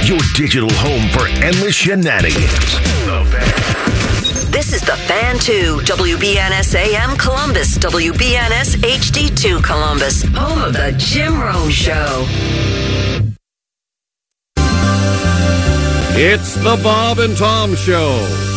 your digital home for endless shenanigans. This is the Fan 2, WBNS AM Columbus, WBNS HD2 Columbus, home of the Jim Rome Show. It's the Bob and Tom Show.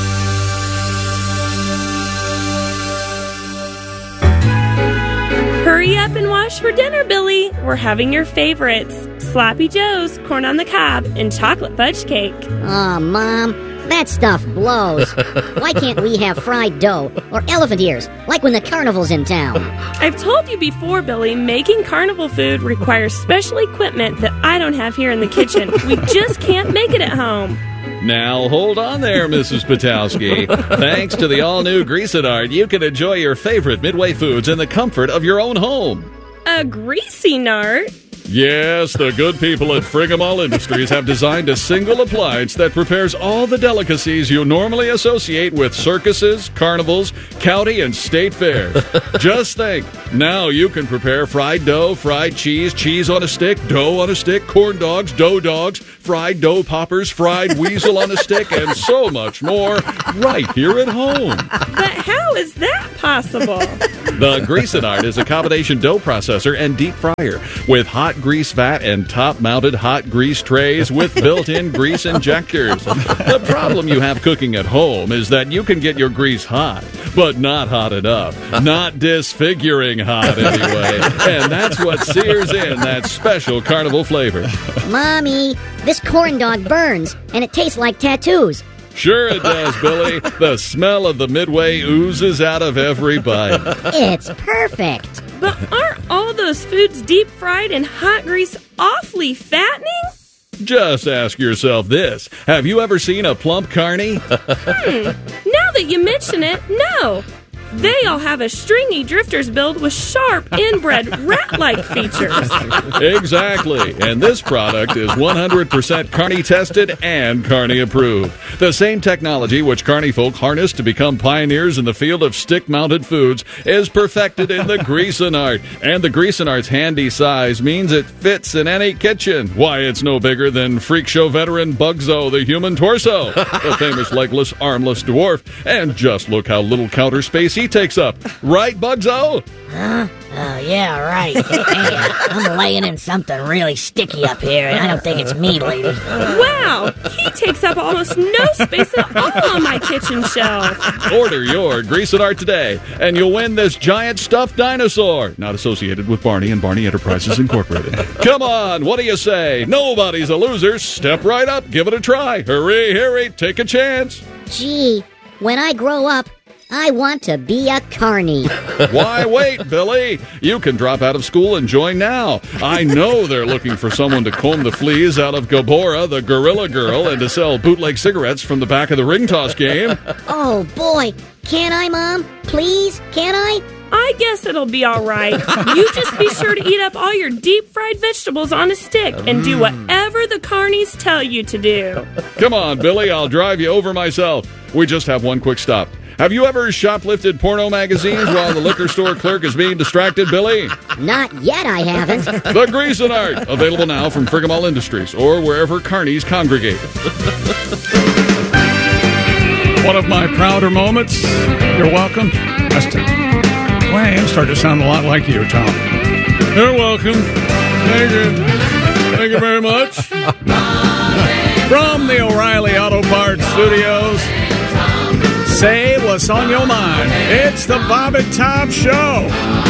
Hurry up and wash for dinner, Billy. We're having your favorites. Sloppy Joe's, corn on the cob, and chocolate fudge cake. Oh, Mom, that stuff blows. Why can't we have fried dough or elephant ears, like when the carnival's in town? I've told you before, Billy, making carnival food requires special equipment that I don't have here in the kitchen. We just can't make it at home. Now, hold on there, Mrs. Patowski. Thanks to the all-new Greasinart, you can enjoy your favorite Midway foods in the comfort of your own home. A greasy nart? Yes, the good people at Frigamall Industries have designed a single appliance that prepares all the delicacies you normally associate with circuses, carnivals, county, and state fairs. Just think, now you can prepare fried dough, fried cheese, cheese on a stick, dough on a stick, corn dogs, dough dogs, fried dough poppers, fried weasel on a stick, and so much more right here at home. But how is that possible? The Greasinart is a combination dough processor and deep fryer with hot grease vat and top-mounted hot grease trays with built-in grease injectors. The problem you have cooking at home is that you can get your grease hot, but not hot enough. Not disfiguring hot, anyway. And that's what sears in that special carnival flavor. Mommy, this corn dog burns, and it tastes like tattoos. Sure it does, Billy. The smell of the Midway oozes out of every bite. It's perfect. But aren't all those foods deep fried in hot grease awfully fattening? Just ask yourself this. Have you ever seen a plump carny? Now that you mention it, no. They all have a stringy drifter's build with sharp, inbred, rat-like features. Exactly. And this product is 100% Carney tested and Carney approved. The same technology which Carney folk harnessed to become pioneers in the field of stick-mounted foods is perfected in the Greasinart. And the Greasinart's handy size means it fits in any kitchen. Why, it's no bigger than freak show veteran Bugzo, the human torso, the famous legless, armless dwarf. And just look how little counter space he takes up. Right, Bugzo? Huh? Oh, yeah, right. Hey, I'm laying in something really sticky up here, and I don't think it's me, lady. Wow, he takes up almost no space at all on my kitchen shelf. Order your Greasinart today, and you'll win this giant stuffed dinosaur. Not associated with Barney and Barney Enterprises Incorporated. Come on, what do you say? Nobody's a loser. Step right up, give it a try. Hurry, take a chance. Gee, when I grow up, I want to be a carny. Why wait, Billy? You can drop out of school and join now. I know they're looking for someone to comb the fleas out of Gabora, the Gorilla Girl, and to sell bootleg cigarettes from the back of the ring toss game. Oh, boy. Can I, Mom? Please? Can I? I guess it'll be all right. You just be sure to eat up all your deep-fried vegetables on a stick and do whatever the carnies tell you to do. Come on, Billy. I'll drive you over myself. We just have one quick stop. Have you ever shoplifted porno magazines while the liquor store clerk is being distracted, Billy? Not yet, I haven't. The Greasinart, available now from Frigamall Industries or wherever carnies congregate. One of my prouder moments. You're welcome. Well, I am starting to sound a lot like you, Tom. You're welcome. Thank you. Thank you very much. From the O'Reilly Auto Parts Studios, say what's on your mind. It's the Bob and Tom Show.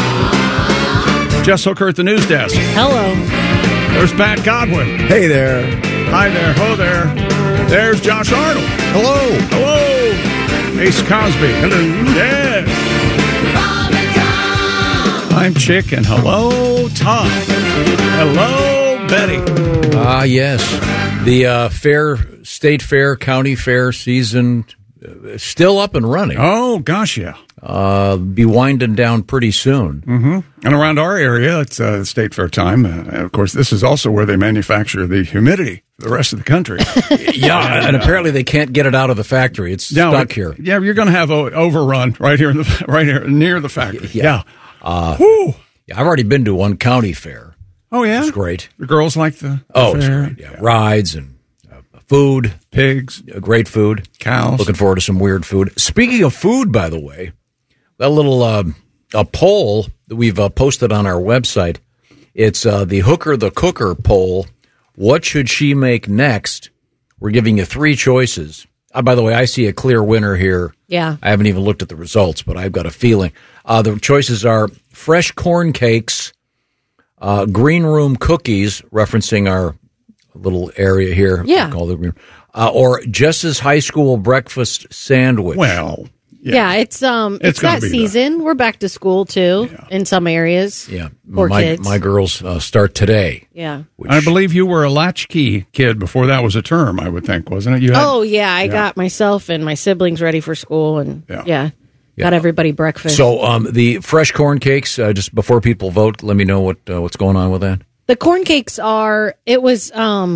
Jess Hooker at the news desk. Hello. There's Pat Godwin. Hey there. Hi there. Ho there. There's Josh Arnold. Hello. Hello. Ace Cosby. Hello. Yes. Bob and Tom. I'm Chick, and hello, Tom. Hello, Betty. Yes. The state fair, county fair season still up and running. Oh, gosh, yeah. Be winding down pretty soon. Mm-hmm. And around our area, it's state fair time. Of course, this is also where they manufacture the humidity for the rest of the country. Yeah, and apparently they can't get it out of the factory. It's stuck here. Yeah, you're going to have overrun right here near the factory. Yeah. Whew. Yeah, I've already been to one county fair. Oh, yeah? It's great. The girls like the fair. It's great. Yeah. Rides and Food. Pigs. Great food. Cows. Looking forward to some weird food. Speaking of food, by the way, that little a poll that we've posted on our website. It's the Hooker the Cooker poll. What should she make next? We're giving you 3 choices. By the way, I see a clear winner here. Yeah. I haven't even looked at the results, but I've got a feeling. The choices are fresh corn cakes, green room cookies, referencing our little area here. Yeah. Called the green, or Jess's high school breakfast sandwich. Well, yeah, it's that season. We're back to school too in some areas. Yeah, Poor kids. My girls start today. Yeah, I believe you were a latchkey kid before that was a term. I would think, wasn't it? You had, I got myself and my siblings ready for school, and got everybody breakfast. So the fresh corn cakes. Just before people vote, let me know what's going on with that. The corn cakes are. It was.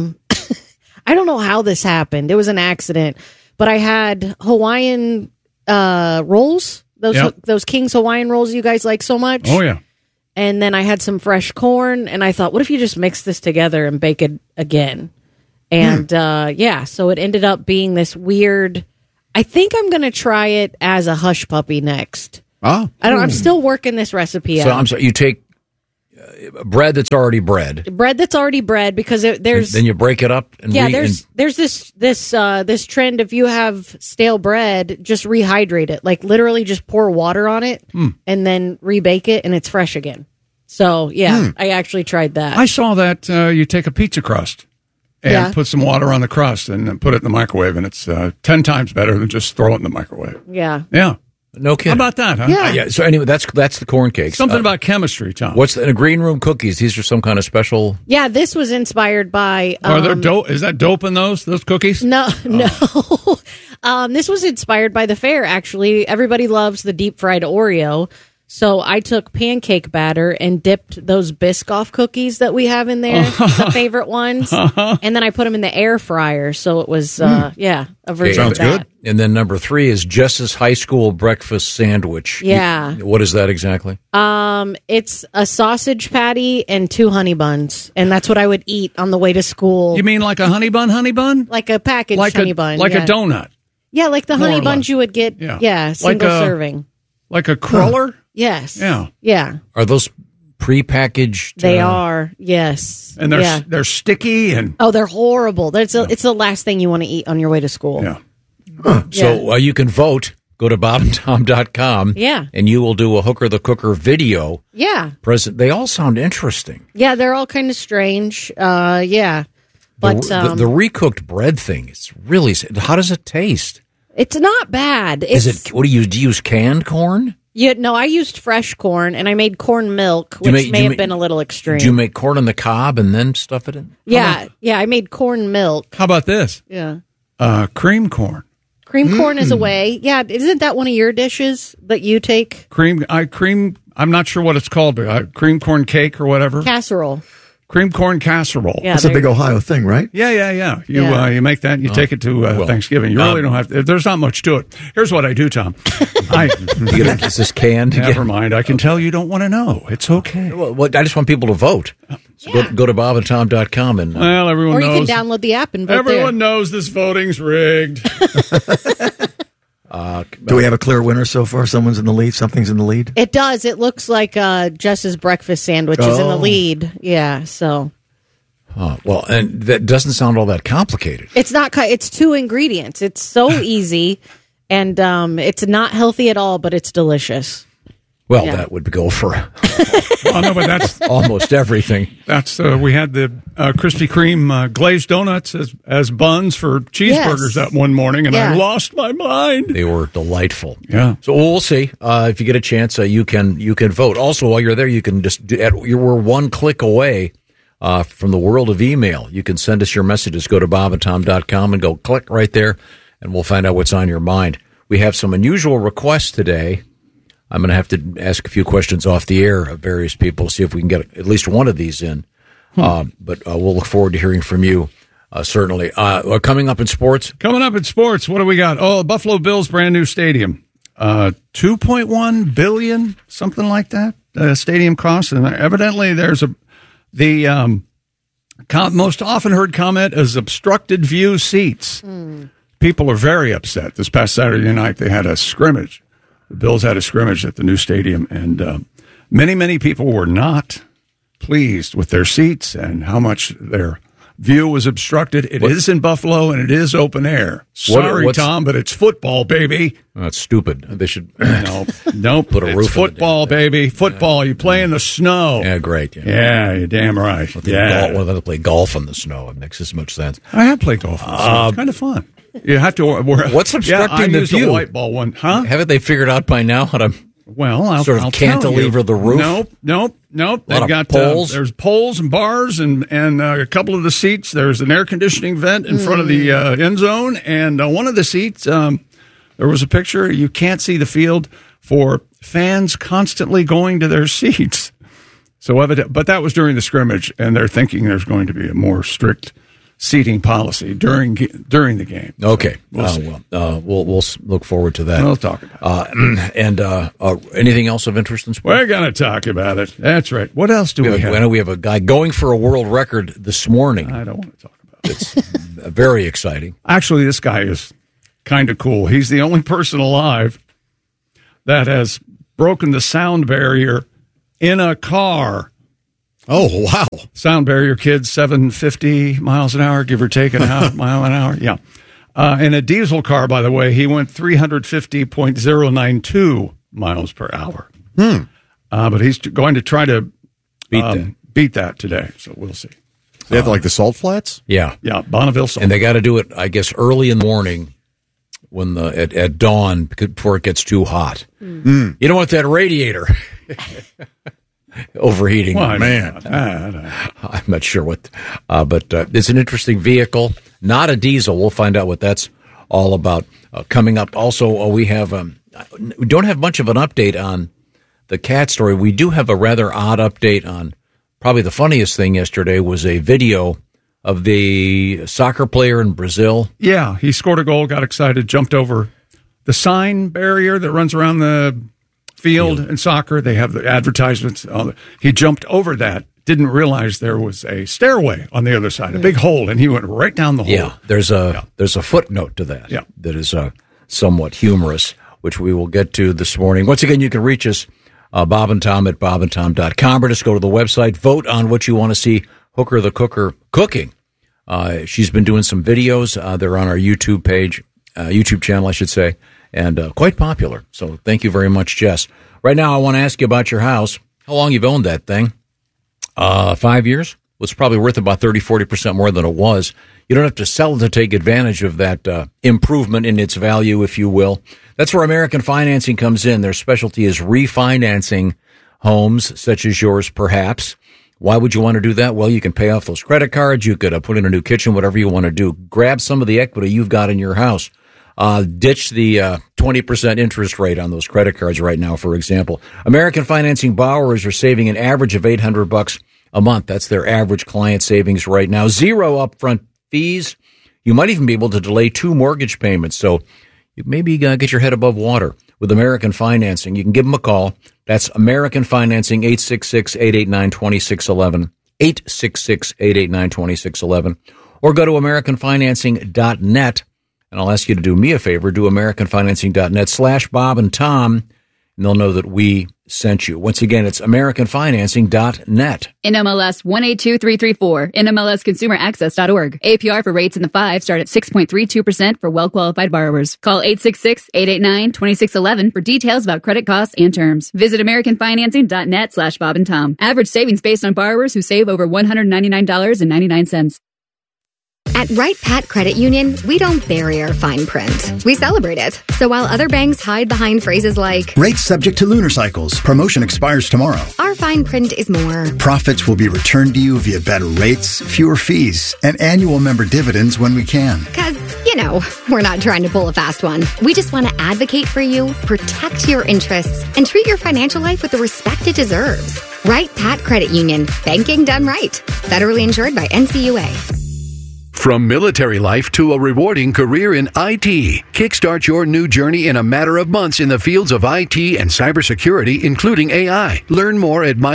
I don't know how this happened. It was an accident, but I had Hawaiian rolls. Those King's Hawaiian rolls you guys like so much. Oh yeah. And then I had some fresh corn, and I thought, what if you just mix this together and bake it again? And so it ended up being this weird. I think I'm going to try it as a hush puppy next. Oh, I'm still working this recipe out. So I'm sorry. You take bread that's already bread. Bread that's already bread, because there's then you break it up and there's this trend. If you have stale bread, just rehydrate it, like literally just pour water on it and then rebake it, and it's fresh again. So I actually tried that. I saw that you take a pizza crust and put some water on the crust and put it in the microwave, and it's 10 times better than just throw it in the microwave. Yeah. No kidding. How about that, huh? Yeah. So anyway, that's the corn cakes. Something about chemistry, Tom. What's the green room cookies? These are some kind of special. Yeah, this was inspired by. Are there dope? Is that dope in those cookies? No. This was inspired by the fair. Actually, everybody loves the deep fried Oreo. So I took pancake batter and dipped those Biscoff cookies that we have in there, the favorite ones, and then I put them in the air fryer. So it was, a version of that. Good. And then number 3 is Jess's high school breakfast sandwich. Yeah. What is that exactly? It's a sausage patty and 2 honey buns, and that's what I would eat on the way to school. You mean like a honey bun? Like a packaged honey bun. Like a donut. Yeah, like the honey buns you would get, single serving. Like a cruller? Yes. Yeah. Are those prepackaged? They are, yes. And they're sticky and... Oh, they're horrible. It's the last thing you want to eat on your way to school. Yeah. So you can vote. Go to bobandtom.com. Yeah. And you will do a Hooker the Cooker video. Yeah. They all sound interesting. Yeah, they're all kind of strange. But the recooked bread thing, it's really... How does it taste? It's not bad. What do you use canned corn? No, I used fresh corn, and I made corn milk, which may have been a little extreme. Do you make corn on the cob and then stuff it in? Yeah, I made corn milk. How about this? Yeah. Cream corn. Cream corn is a way. Yeah, isn't that one of your dishes that you take? Cream, I'm not sure what it's called, but cream corn cake or whatever. Casserole. Cream corn casserole. Yeah, that's a big Ohio thing, right? Yeah. You make that and you take it to Thanksgiving. You really don't have to. There's not much to it. Here's what I do, Tom. Is this canned? Never mind. I can tell you don't want to know. It's okay. Well, I just want people to vote. So go to bobandtom.com and everyone knows. Or you can download the app and vote Everyone knows this voting's rigged. Do we have a clear winner so far? Someone's in the lead? Something's in the lead? It does. It looks like Jess's breakfast sandwich is in the lead. Yeah, so. Well, and that doesn't sound all that complicated. It's not. It's 2 ingredients. It's so easy, and it's not healthy at all, but it's delicious. Well, that would go for but that's almost everything. That's we had the Krispy Kreme glazed donuts as buns for cheeseburgers that one morning, and I lost my mind. They were delightful. Yeah. So we'll see if you get a chance. You can vote. Also, while you're there, you can just we're 1 click away from the world of email. You can send us your messages. Go to bobandtom.com and go click right there, and we'll find out what's on your mind. We have some unusual requests today. I'm going to have to ask a few questions off the air of various people, see if we can get at least one of these in. But we'll look forward to hearing from you, certainly. Coming up in sports? What do we got? Oh, Buffalo Bills' brand new stadium. $2.1 billion, something like that, stadium cost. And evidently there's the Most often heard comment is obstructed view seats. People are very upset. This past Saturday night, they had a scrimmage. The Bills had a scrimmage at the new stadium, and many people were not pleased with their seats and how much their view was obstructed. It is in Buffalo, and it is open air. Sorry, Tom, but it's football, baby. That's stupid. They should Nope. Put a roof. Football, baby. Football. You play in the snow. Yeah, great. Yeah, you're damn right. They play golf in the snow. It makes as much sense. I have played golf in the snow. It's kind of fun. You have to. What's obstructing the view? A white ball one, huh? Haven't they figured out by now how to? Well, I'll cantilever the roof. Nope. They've got poles. There's poles and bars and a couple of the seats. There's an air conditioning vent in front of the end zone, and one of the seats. There was a picture. You can't see the field for fans constantly going to their seats. So but that was during the scrimmage, and they're thinking there's going to be a more strict seating policy during the game. Okay, we'll we'll look forward to that. We'll talk about it. And anything else of interest in sports? We're going to talk about it. That's right. What else do we have? I know we have a guy going for a world record this morning. I don't want to talk about it. It's very exciting. Actually, this guy is kind of cool. He's the only person alive that has broken the sound barrier in a car. Oh, wow. Sound barrier, kids, 750 miles an hour, give or take a mile an hour. Yeah. In a diesel car, by the way, he went 350.092 miles per hour. But he's going to try to beat that today, so we'll see. They have the Salt Flats? Yeah. Yeah, Bonneville Salt. And they got to do it, I guess, early in the morning when at dawn before it gets too hot. You don't want that radiator overheating. Well, man. I'm not sure what, but it's an interesting vehicle, not a diesel. We'll find out what that's all about. Coming up, also, we don't have much of an update on the cat story. We do have a rather odd update on probably the funniest thing yesterday was a video of the soccer player in Brazil. Yeah, he scored a goal, got excited, jumped over the sign barrier that runs around the field in soccer. They have the advertisements. He jumped over that, didn't realize there was a stairway on the other side, a big hole, and he went right down the hole. Yeah, there's a footnote to that. Yeah. That is somewhat humorous, which we will get to this morning. Once again, you can reach us, Bob and Tom at bobandtom.com, or just go to the website, vote on what you want to see Hooker the Cooker cooking. She's been doing some videos. They're on our YouTube page, YouTube channel, I should say, and quite popular. So thank you very much, Jess. Right now, I want to ask you about your house. How long you've owned that thing? 5 years? Well, it's probably worth about 30-40% more than it was. You don't have to sell it to take advantage of that improvement in its value, if you will. That's where American Financing comes in. Their specialty is refinancing homes such as yours, perhaps. Why would you want to do that? Well, you can pay off those credit cards. You could put in a new kitchen, whatever you want to do. Grab some of the equity you've got in your house. Ditch the 20% interest rate on those credit cards right now, for example. American Financing borrowers are saving an average of $800 a month. That's their average client savings right now. 0 upfront fees. You might even be able to delay 2 mortgage payments. So you maybe get your head above water with American Financing. You can give them a call. That's American Financing, 866-889-2611, 866-889-2611, or go to AmericanFinancing.net. And I'll ask you to do me a favor, do AmericanFinancing.net/Bob and Tom, and they'll know that we sent you. Once again, it's AmericanFinancing.net. NMLS 182334, NMLSConsumerAccess.org. APR for rates in the 5 start at 6.32% for well-qualified borrowers. Call 866-889-2611 for details about credit costs and terms. Visit AmericanFinancing.net/Bob and Tom. Average savings based on borrowers who save over $199.99. At Wright Pat Credit Union, we don't bury our fine print. We celebrate it. So while other banks hide behind phrases like, rates subject to lunar cycles, promotion expires tomorrow, our fine print is more, profits will be returned to you via better rates, fewer fees, and annual member dividends when we can. Because, we're not trying to pull a fast one. We just want to advocate for you, protect your interests, and treat your financial life with the respect it deserves. Wright Pat Credit Union. Banking done right. Federally insured by NCUA. From military life to a rewarding career in IT, kickstart your new journey in a matter of months in the fields of IT and cybersecurity, including AI. Learn more at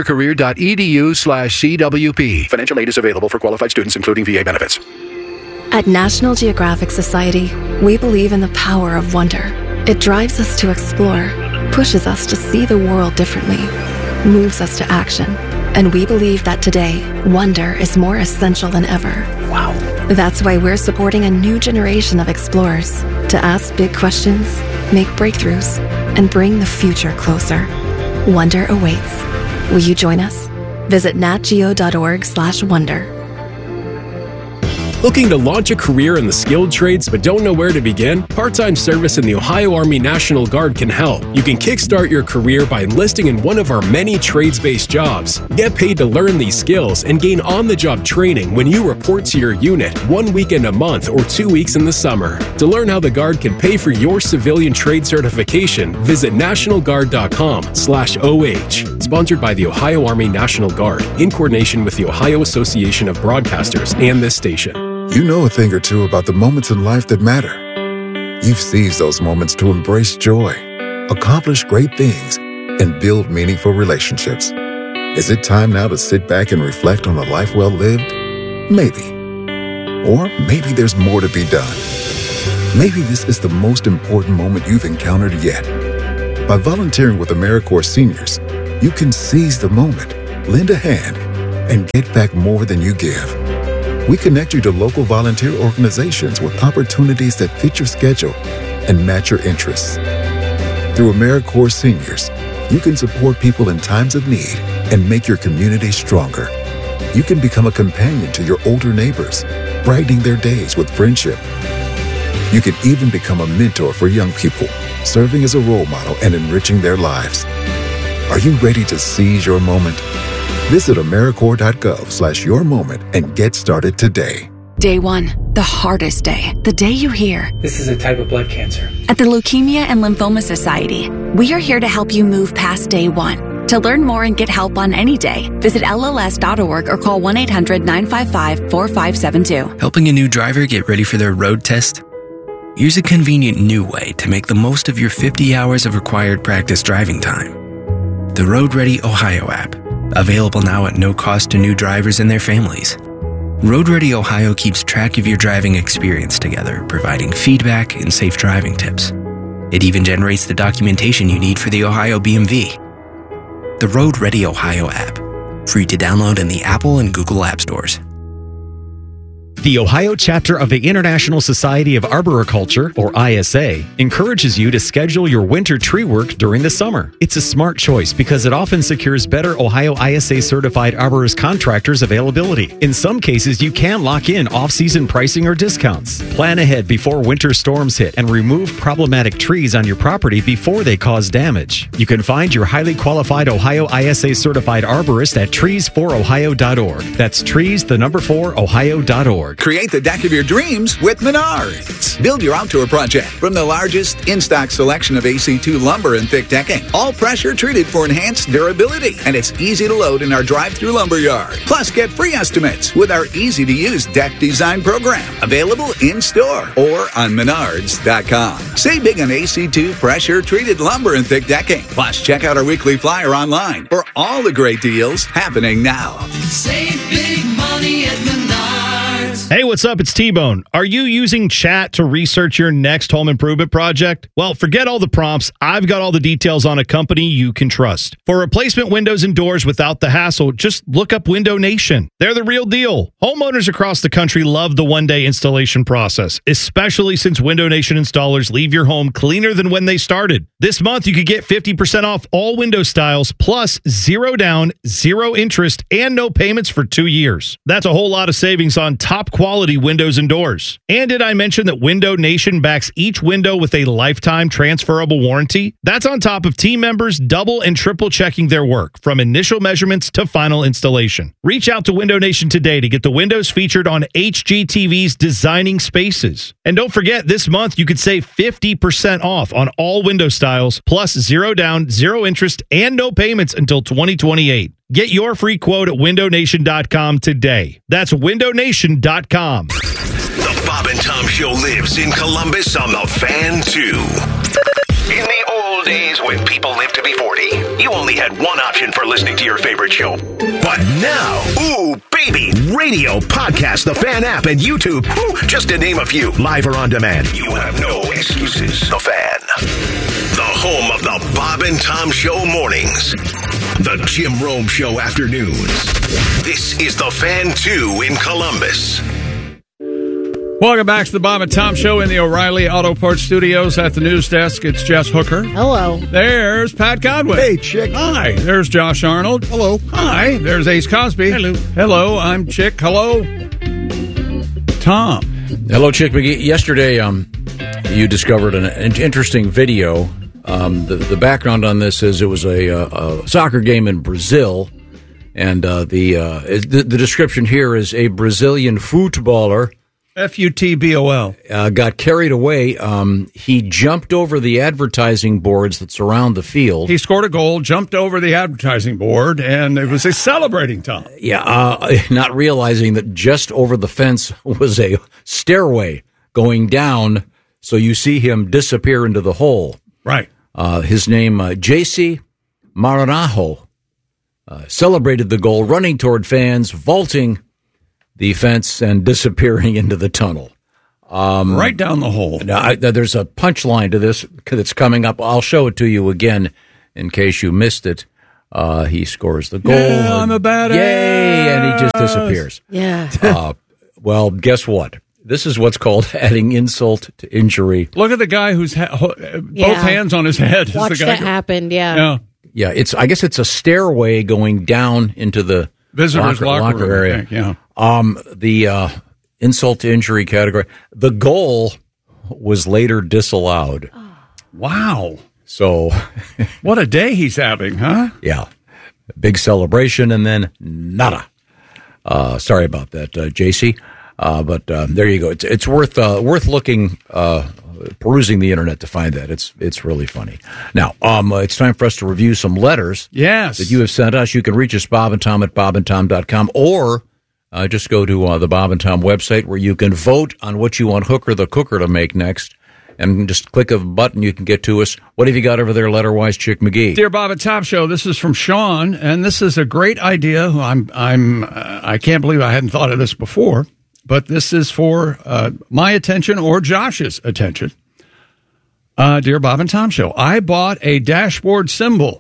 mycomputercareer.edu/CWP. Financial aid is available for qualified students, including VA benefits. At National Geographic Society, we believe in the power of wonder. It drives us to explore, pushes us to see the world differently, moves us to action. And we believe that today, wonder is more essential than ever. Wow. That's why we're supporting a new generation of explorers to ask big questions, make breakthroughs, and bring the future closer. Wonder awaits. Will you join us? Visit natgeo.org/wonder. Looking to launch a career in the skilled trades but don't know where to begin? Part-time service in the Ohio Army National Guard can help. You can kickstart your career by enlisting in one of our many trades-based jobs. Get paid to learn these skills and gain on-the-job training when you report to your unit 1 weekend a month or 2 weeks in the summer. To learn how the Guard can pay for your civilian trade certification, visit nationalguard.com/OH. Sponsored by the Ohio Army National Guard in coordination with the Ohio Association of Broadcasters and this station. You know a thing or two about the moments in life that matter. You've seized those moments to embrace joy, accomplish great things, and build meaningful relationships. Is it time now to sit back and reflect on a life well lived? Maybe. Or maybe there's more to be done. Maybe this is the most important moment you've encountered yet. By volunteering with AmeriCorps Seniors, you can seize the moment, lend a hand, and get back more than you give. We connect you to local volunteer organizations with opportunities that fit your schedule and match your interests. Through AmeriCorps Seniors, you can support people in times of need and make your community stronger. You can become a companion to your older neighbors, brightening their days with friendship. You can even become a mentor for young people, serving as a role model and enriching their lives. Are you ready to seize your moment? Visit AmeriCorps.gov/yourmoment and get started today. Day 1, the hardest day. The day you hear, "This is a type of blood cancer." At the Leukemia and Lymphoma Society, we are here to help you move past day 1. To learn more and get help on any day, visit LLS.org or call 1-800-955-4572. Helping a new driver get ready for their road test? Here's a convenient new way to make the most of your 50 hours of required practice driving time. The Road Ready Ohio app. Available now at no cost to new drivers and their families. Road Ready Ohio keeps track of your driving experience together, providing feedback and safe driving tips. It even generates the documentation you need for the Ohio BMV. The Road Ready Ohio app. Free to download in the Apple and Google App Stores. The Ohio chapter of the International Society of Arboriculture, or ISA, encourages you to schedule your winter tree work during the summer. It's a smart choice because it often secures better Ohio ISA certified arborist contractors availability. In some cases, you can lock in off-season pricing or discounts. Plan ahead before winter storms hit and remove problematic trees on your property before they cause damage. You can find your highly qualified Ohio ISA certified arborist at trees4ohio.org. That's trees4ohio.org. Create the deck of your dreams with Menards. Build your outdoor project from the largest in-stock selection of AC2 lumber and thick decking. All pressure treated for enhanced durability. And it's easy to load in our drive-through lumber yard. Plus, get free estimates with our easy-to-use deck design program. Available in-store or on Menards.com. Save big on AC2 pressure treated lumber and thick decking. Plus, check out our weekly flyer online for all the great deals happening now. Save big money at Menards. Hey, what's up? It's T-Bone. Are you using chat to research your next home improvement project? Well, forget all the prompts. I've got all the details on a company you can trust. For replacement windows and doors without the hassle, just look up Window Nation. They're the real deal. Homeowners across the country love the one-day installation process, especially since Window Nation installers leave your home cleaner than when they started. This month, you could get 50% off all window styles, plus 0 down, 0 interest, and no payments for 2 years. That's a whole lot of savings on top quality windows and doors. And did I mention that Window Nation backs each window with a lifetime transferable warranty? That's on top of team members double and triple checking their work, from initial measurements to final installation. Reach out to Window Nation today to get the windows featured on HGTV's Designing Spaces. And don't forget, this month you could save 50% off on all window styles, plus 0 down, 0 interest, and no payments until 2028. Get your free quote at windownation.com today. That's windownation.com. The Bob and Tom Show lives in Columbus on the Fan 2. In the old days when people lived to be 40, you only had one option for listening to your favorite show. But now, ooh, baby, radio, podcast, the Fan app, and YouTube, ooh, just to name a few, live or on demand. You have no excuses. The Fan. The home of the Bob and Tom Show mornings. The Jim Rome Show afternoons. This is the Fan 2 in Columbus. Welcome back to the Bob and Tom Show in the O'Reilly Auto Parts Studios at the news desk. It's Jess Hooker. Hello. There's Pat Godwin. Hey, Chick. Hi. There's Josh Arnold. Hello. Hi. There's Ace Cosby. Hello. Hello. I'm Chick. Hello. Tom. Hello, Chick McGee. Yesterday, you discovered an interesting video. The background on this is it was a soccer game in Brazil, and the description here is a Brazilian footballer. Futbol. Got carried away. He jumped over the advertising boards that surround the field. He scored a goal, jumped over the advertising board, and it was a celebrating time. Yeah, not realizing that just over the fence was a stairway going down, so you see him disappear into the hole. Right. His name, JC Maranhão, celebrated the goal, running toward fans, vaulting the fence and disappearing into the tunnel. Right down the hole. Now, there's a punchline to this that's coming up. I'll show it to you again in case you missed it. He scores the goal. Yeah, I'm a badass. Yay, and he just disappears. Yeah. Well, guess what? This is what's called adding insult to injury. Look at the guy who's both hands on his head. Watch that happen, yeah. Yeah. Yeah, I guess it's a stairway going down into the visitors' locker area. I think, yeah. The insult to injury category. The goal was later disallowed. Wow. So, what a day he's having, huh? Yeah. Big celebration and then nada. Sorry about that, JC. But there you go. It's worth looking, perusing the internet to find that. It's really funny. Now, it's time for us to review some letters. Yes. That you have sent us. You can reach us, Bob and Tom at bobandtom.com, or just go to the Bob and Tom website where you can vote on what you want Hooker the Cooker to make next. And just click a button, you can get to us. What have you got over there, letter-wise, Chick McGee? Dear Bob and Tom Show, this is from Sean, and this is a great idea. I can't believe I hadn't thought of this before, but this is for my attention or Josh's attention. Dear Bob and Tom Show, I bought a dashboard symbol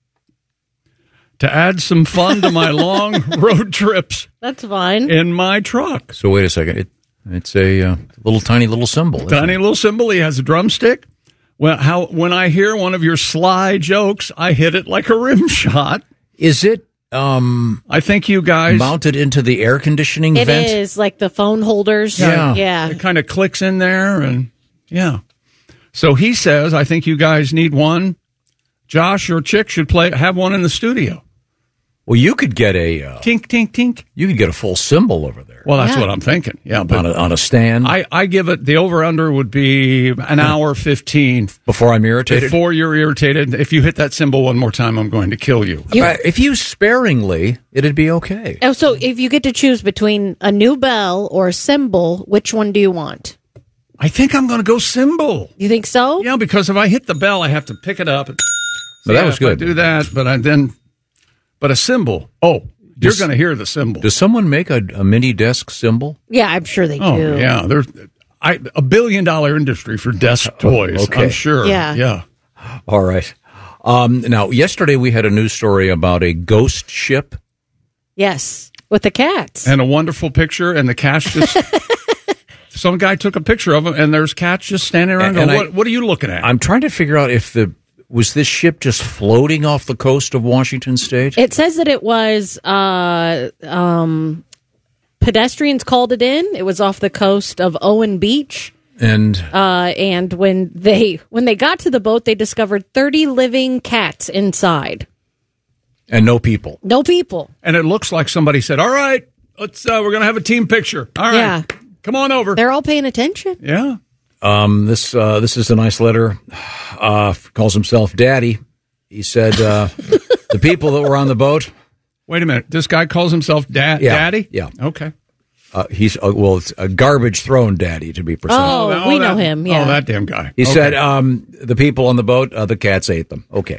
to add some fun to my long road trips. That's fine. In my truck. So wait a second. It's a tiny little symbol. Tiny little symbol. He has a drumstick. Well, when I hear one of your sly jokes, I hit it like a rim shot. Is it? I think you guys mounted into the air conditioning vent. It is like the phone holders. Yeah. It kind of clicks in there, and yeah. So he says, I think you guys need one. Josh or Chick should have one in the studio. Well, you could get a tink, tink, tink. You could get a full symbol over there. Well, that's what I'm thinking. Yeah, but on a stand. I give it the over/under would be an hour 15 before I'm irritated. Before you're irritated, if you hit that symbol one more time, I'm going to kill you. If you sparingly, it'd be okay. Oh, so if you get to choose between a new bell or a symbol, which one do you want? I think I'm going to go symbol. You think so? Yeah, because if I hit the bell, I have to pick it up. But that was good. I do that, but a symbol. Oh, you're going to hear the symbol. Does someone make a mini desk symbol? Yeah, I'm sure they do. Oh, yeah. There's a $1 billion industry for desk toys, okay. I'm sure. Yeah. All right. Now, yesterday we had a news story about a ghost ship. Yes, with the cats. And a wonderful picture, and the cats just... Some guy took a picture of them, and there's cats just standing around going, what are you looking at? I'm trying to figure out if was this ship just floating off the coast of Washington State? It says that it was pedestrians called it in. It was off the coast of Owen Beach. And when they got to the boat, they discovered 30 living cats inside. And no people. No people. And it looks like somebody said, all right, we're going to have a team picture. All right. Yeah. Come on over. They're all paying attention. Yeah. This is a nice letter. Calls himself Daddy. He said, the people that were on the boat, Wait a minute. This guy calls himself Daddy? Yeah. Okay. He's it's a garbage thrown daddy, to be precise. Oh, we know him. Yeah. Oh, that damn guy. He Okay. said the people on the boat, the cats ate them. Okay.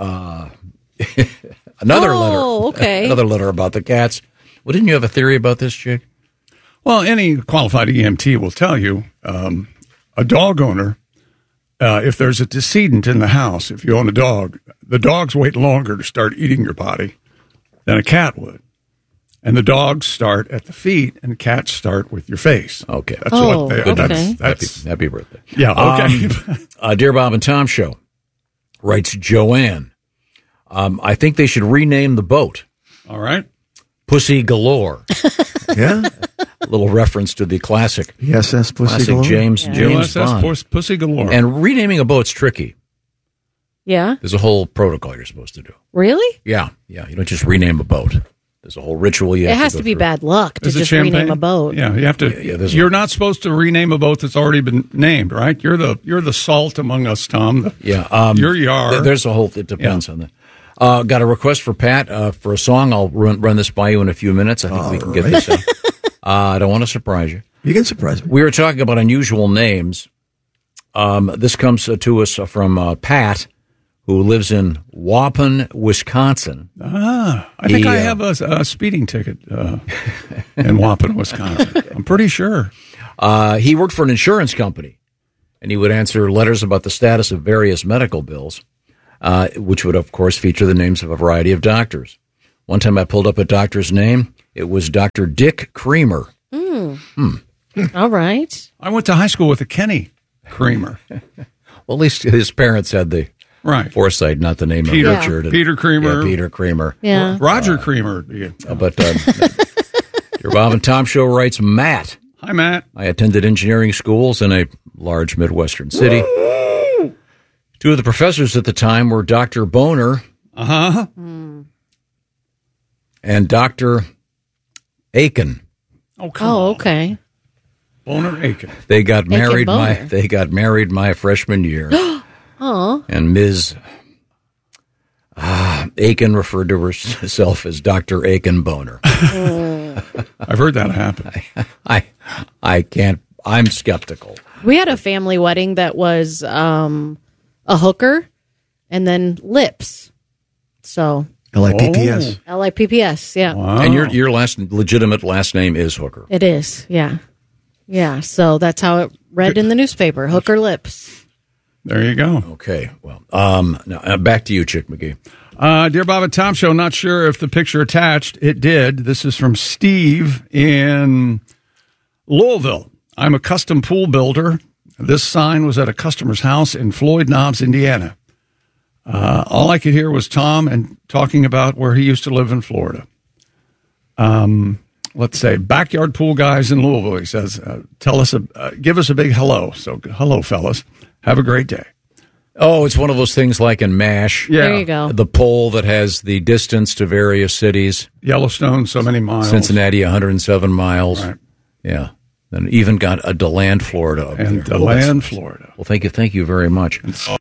Another letter. Okay. Another letter about the cats. Well, didn't you have a theory about this, chick? Well, any qualified EMT will tell you a dog owner, if there's a decedent in the house, if you own a dog, the dogs wait longer to start eating your body than a cat would. And the dogs start at the feet, and cats start with your face. Okay. That's what they are. okay. That's Happy birthday. yeah, okay. Dear Bob and Tom Show, writes Joanne. I think they should rename the boat All right. Pussy Galore. Yeah. A little reference to the classic Yes, Pussy classic Galore. James USS Bond. Pussy Galore. And renaming a boat's tricky. Yeah. There's a whole protocol you're supposed to do. Really? Yeah. You don't just rename a boat. There's a whole ritual you It have has to to go be through. bad luck to Is it just champagne? rename a boat. Yeah, you have to. You're not supposed to rename a boat that's already been named, right? You're the salt among us, Tom. You're Yar. There's a whole. It depends on that. Got a request for Pat for a song. I'll run this by you in a few minutes. I think we can get this out. I don't want to surprise you. You can surprise me. We were talking about unusual names. This comes to us from Pat, who lives in Waupun, Wisconsin. I think I have a speeding ticket in Waupun, Wisconsin. I'm pretty sure. He worked for an insurance company, and he would answer letters about the status of various medical bills, which would, of course, feature the names of a variety of doctors. One time I pulled up a doctor's name. It was Dr. Dick Creamer. All right. I went to high school with a Kenny Creamer. Well, at least his parents had the foresight, not the name Peter, of Richard. Peter Creamer. Yeah, Peter Creamer. Yeah. Roger Creamer. But your Bob and Tom Show writes, Matt. Hi, Matt. I attended engineering schools in a large Midwestern city. Two of the professors at the time were Dr. Boner and Dr. Aiken. Oh, come on. Okay. Boner Aiken. They got married Boner. my freshman year. Oh. And Ms. Aiken referred to herself as Dr. Aiken Boner. I've heard that happen. I can't. I'm skeptical. We had a family wedding that was a hooker and then lips. So LIPPS. LIPPS, yeah. Wow. And your legitimate last name is Hooker. It is, yeah. Yeah, so that's how it read in the newspaper, hooker lips. There you go. Okay, well, now back to you, Chick McGee. Dear Bob and Tom Show, not sure if the picture attached. It did. This is from Steve in Louisville. I'm a custom pool builder. This sign was at a customer's house in Floyd Knobs, Indiana. All I could hear was Tom and talking about where he used to live in Florida. Let's say backyard pool guys in Louisville. He says, give us a big hello. So hello, fellas. Have a great day. Oh, it's one of those things like in MASH. Yeah. There you go. The pole that has the distance to various cities. Yellowstone, so many miles. Cincinnati, 107 miles. Right. Yeah. And even got a DeLand, Florida. Up And there. DeLand, Florida. Well, thank you very much.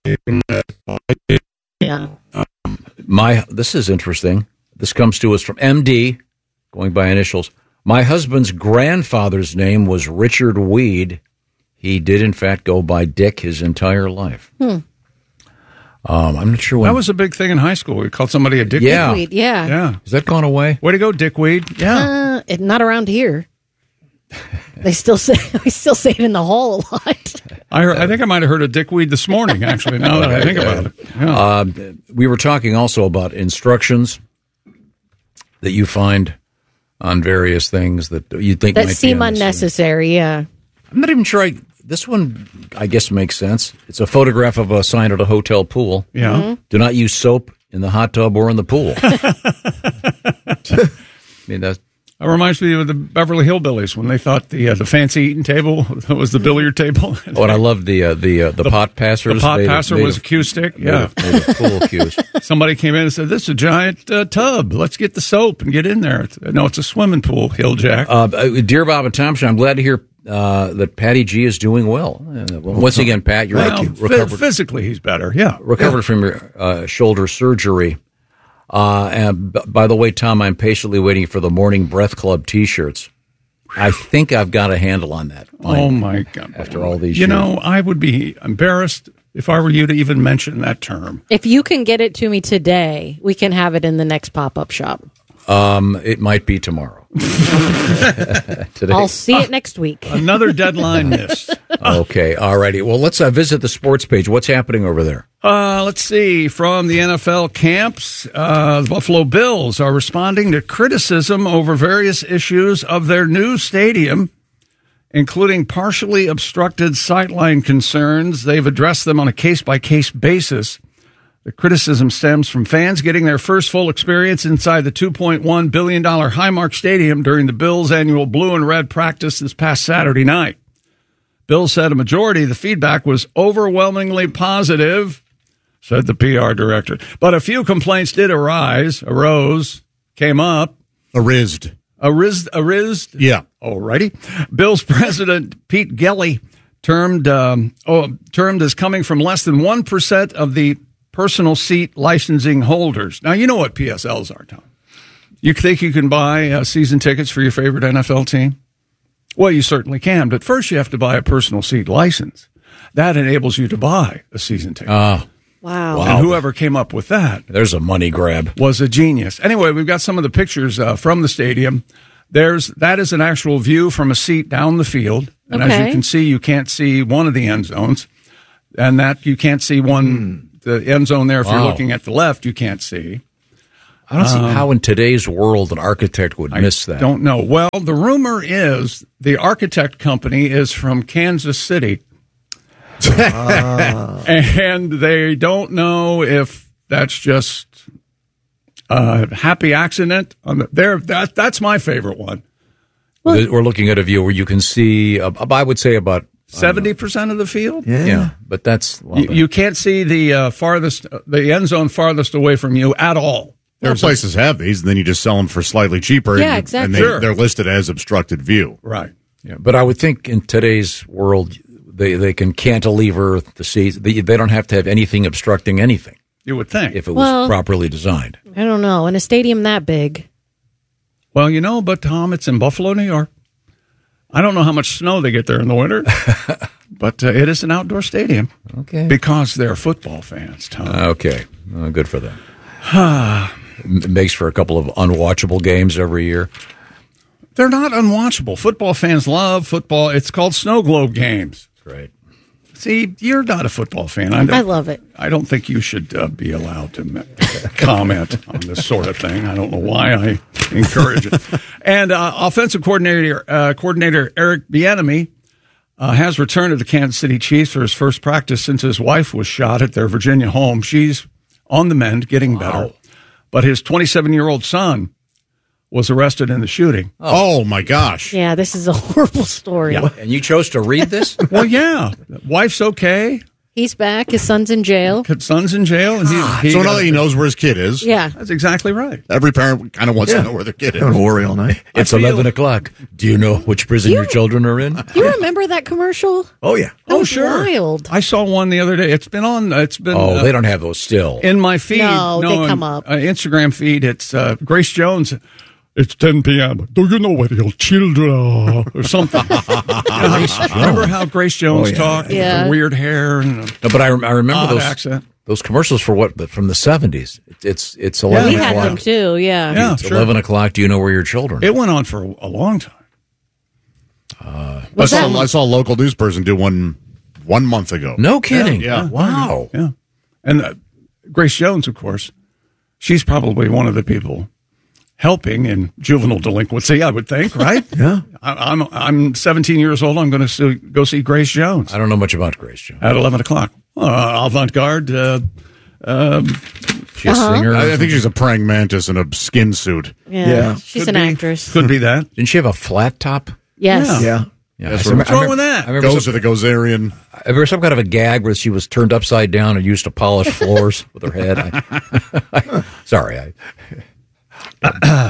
Yeah. This is interesting. This comes to us from MD, going by initials. My husband's grandfather's name was Richard Weed. He did, in fact, go by Dick his entire life. I'm not sure when. That was a big thing in high school. We called somebody a dickweed. Yeah. Dickweed, yeah. Yeah. Has that gone away? Way to go, dickweed. Yeah. Not around here. We still say it in the hall a lot. I think I might have heard a dickweed this morning, actually, now that I think about it. Yeah. We were talking also about instructions that you find on various things that you think That might seem be unnecessary. unnecessary, yeah. I'm not even sure. This one, I guess, makes sense. It's a photograph of a sign at a hotel pool. Yeah. Mm-hmm. Do not use soap in the hot tub or in the pool. I mean, that's. That reminds me of the Beverly Hillbillies when they thought the fancy eating table was the billiard table. Oh, and I love the pot passers. The pot made passer made was a cue stick. Yeah. made of pool cues. Somebody came in and said, "This is a giant tub. Let's get the soap and get in there." No, it's a swimming pool, Hilljack. Dear Bob and Tom, I'm glad to hear that Patty G is doing well. Once again, Pat, you're recovered. Physically, he's better. Yeah. Recovered from your shoulder surgery. And by the way, Tom, I'm patiently waiting for the Morning Breath Club T-shirts. I think I've got a handle on that. Oh, my God. After all these You years. know, I would be embarrassed if I were you to even mention that term. If you can get it to me today, we can have it in the next pop-up shop. It might be tomorrow. Today. I'll see it next week. Another deadline missed. Okay, all righty. Well, let's visit the sports page. What's happening over there? Let's see. From the NFL camps, the Buffalo Bills are responding to criticism over various issues of their new stadium, including partially obstructed sightline concerns. They've addressed them on a case-by-case basis. The criticism stems from fans getting their first full experience inside the $2.1 billion Highmark Stadium during the Bills' annual blue and red practice this past Saturday night. Bill said a majority of the feedback was overwhelmingly positive, said the PR director. But a few complaints did came up. Arised. Yeah. Alrighty. Bill's president, Pete Gelly, termed as coming from less than 1% of the personal seat licensing holders. Now, you know what PSLs are, Tom. You think you can buy season tickets for your favorite NFL team? Well, you certainly can, but first you have to buy a personal seat license. That enables you to buy a season ticket. Wow. And whoever came up with that There's a money grab. was a genius. Anyway, we've got some of the pictures from the stadium. That is an actual view from a seat down the field. And as you can see, you can't see one of the end zones. And that you can't see the end zone there. If you're looking at the left, you can't see. I don't see how in today's world an architect would miss that. Don't know. Well, the rumor is the architect company is from Kansas City. And they don't know if that's just a happy accident. That's my favorite one. We're looking at a view where you can see, I would say about 70% of the field? Yeah, but that's... You can't see the end zone farthest away from you at all. There places have these, and then you just sell them for slightly cheaper. Yeah, and, exactly. And they're listed as obstructed view. Right. Yeah, but I would think in today's world, they can cantilever the seats. They don't have to have anything obstructing anything. You would think. If it was properly designed. I don't know. In a stadium that big. Well, but Tom, it's in Buffalo, New York. I don't know how much snow they get there in the winter, but it is an outdoor stadium. Okay. Because they're football fans, Tom. Okay. Good for them. It makes for a couple of unwatchable games every year. They're not unwatchable. Football fans love football. It's called snow globe games. Right. See, you're not a football fan. I love it. I don't think you should be allowed to comment on this sort of thing. I don't know why I encourage it. And offensive coordinator Eric Bieniemy has returned to the Kansas City Chiefs for his first practice since his wife was shot at their Virginia home. She's on the mend, getting better. But his 27-year-old son was arrested in the shooting. Oh, my gosh. Yeah, this is a horrible story. Yeah. And you chose to read this? Well, yeah. Wife's okay. He's back. His son's in jail. His son's in jail. And So now that he knows where his kid is. Yeah. That's exactly right. Every parent kind of wants to know where their kid is. Don't worry all night. It's 11 o'clock. Do you know which prison your children are in? You remember that commercial? Oh, yeah. That was sure. wild. I saw one the other day. It's been they don't have those still. in my feed. No, they come up. Instagram feed. It's Grace Jones. It's 10 p.m. Do you know where your children are? Or something. Remember how Grace Jones talked? Yeah. With the weird hair and No, but I remember odd accent. those commercials for from the 70s. It's 11 We o'clock. had them too, yeah. Yeah, It's sure. 11 o'clock. Do you know where your children are? It went on for a long time. I saw a local news person do one month ago. No kidding. Yeah. Wow. Yeah. And Grace Jones, of course, she's probably one of the people helping in juvenile delinquency, I would think, right? Yeah. I'm 17 years old. I'm going to go see Grace Jones. I don't know much about Grace Jones. At 11 o'clock. Avant-garde. She's a singer. I think she's a praying mantis in a skin suit. Yeah. She's Could an be. actress. Could be that. Didn't she have a flat top? Yes. Yeah. Yeah. That's What's wrong with that? I remember Goes to the Gozerian. I remember some kind of a gag where she was turned upside down and used to polish floors with her head. Sorry.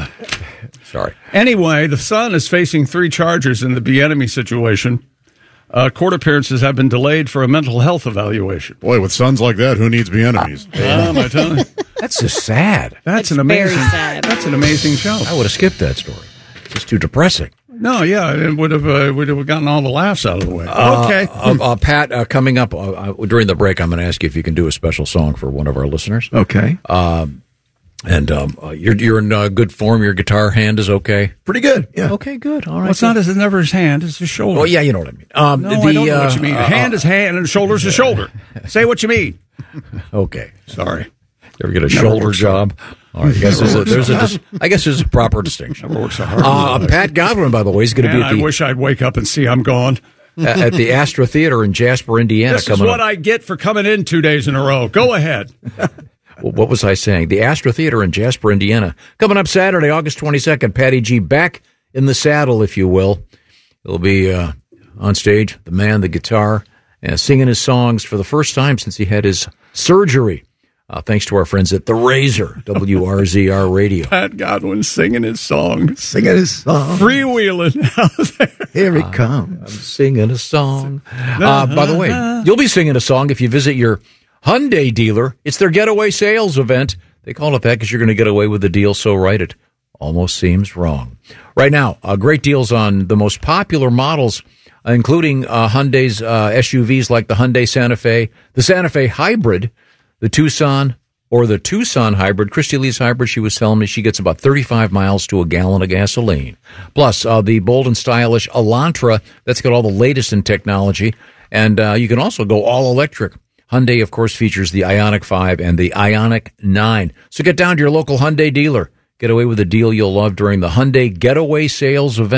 Sorry. Anyway, the son is facing 3 charges in the Bieniemy situation. Court appearances have been delayed for a mental health evaluation. Boy, with sons like that, who needs to be enemies? Am I telling you? That's just sad. That's an amazing. very sad. That's an amazing show. I would have skipped that story. It's just too depressing. No, yeah, it would have gotten all the laughs out of the way. Okay, Pat, coming up during the break, I'm going to ask you if you can do a special song for one of our listeners. Okay. You're in good form. Your guitar hand is okay. Pretty good. Yeah. Okay, good. All right. Well, it's not never his hand; it's his shoulder. Oh, yeah, you know what I mean. I don't know what you mean. Hand is hand, and shoulder is a shoulder. Say what you mean. Okay. Sorry. You ever get a shoulder job? All right. I guess there's a proper distinction. Never works so hard. Pat Godwin, by the way, is going to be at I wish I'd wake up and see I'm gone. at the Astra Theater in Jasper, Indiana. This is what I get for coming in 2 days in a row. Go ahead. Well, what was I saying? The Astra Theater in Jasper, Indiana. Coming up Saturday, August 22nd. Patty G back in the saddle, if you will. He'll be on stage, the man, the guitar, singing his songs for the first time since he had his surgery. Thanks to our friends at The Razor, WRZR Radio. Pat Godwin singing his song. Freewheeling out there. Here he comes. I'm singing a song. By the way, you'll be singing a song if you visit your Hyundai dealer. It's their getaway sales event. They call it that because you're going to get away with the deal so right it almost seems wrong. Right now, great deals on the most popular models, including Hyundai's SUVs like the Hyundai Santa Fe, the Santa Fe Hybrid, the Tucson, or the Tucson Hybrid. Christy Lee's Hybrid, she was telling me she gets about 35 miles to a gallon of gasoline. Plus, the bold and stylish Elantra, that's got all the latest in technology. And you can also go all electric. Hyundai, of course, features the Ioniq 5 and the Ioniq 9. So get down to your local Hyundai dealer. Get away with a deal you'll love during the Hyundai Getaway Sales event.